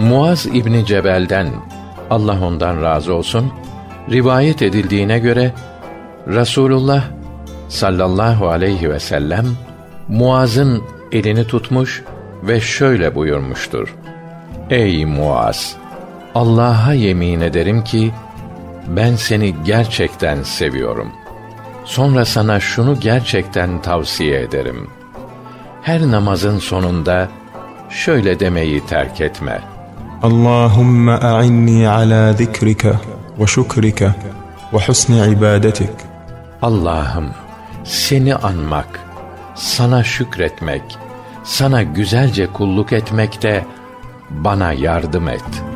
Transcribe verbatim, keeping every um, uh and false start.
Muaz İbni Cebel'den, Allah ondan razı olsun, rivayet edildiğine göre Resulullah sallallahu aleyhi ve sellem Muaz'ın elini tutmuş ve şöyle buyurmuştur: Ey Muaz! Allah'a yemin ederim ki ben seni gerçekten seviyorum. Sonra sana şunu gerçekten tavsiye ederim. Her namazın sonunda şöyle demeyi terk etme: Allahümme a'inni ala zikrika ve şükrika ve husni ibadetik. Allah'ım, seni anmak, sana şükretmek, sana güzelce kulluk etmekte bana yardım et.